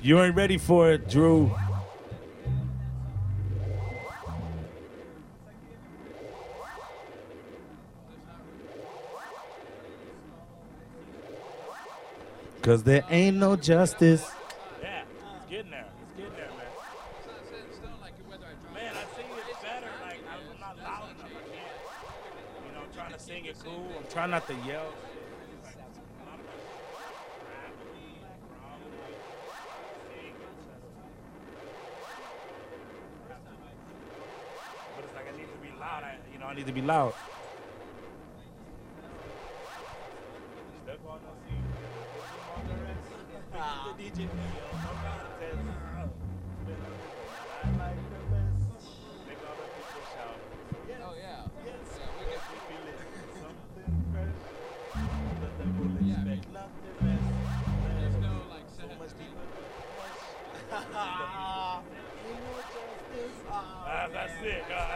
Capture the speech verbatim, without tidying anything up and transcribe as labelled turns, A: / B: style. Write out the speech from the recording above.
A: You ain't ready for it, Drew. Cause there ain't no justice.
B: Yeah, it's getting there. It's getting there, man. Man, I sing it better. Like, I'm not loud enough. I can't. You know, I'm trying to sing it cool. I'm trying not to yell. But it's like I need to be loud. I, you know, I need to be loud. D J.
C: Oh yeah.
B: Yes.
C: Yeah, we get
B: feel it. Something fresh. The devil expect nothing less.
C: There's no like
B: So
C: set.
B: much deeper. Ah, that's it. Ah.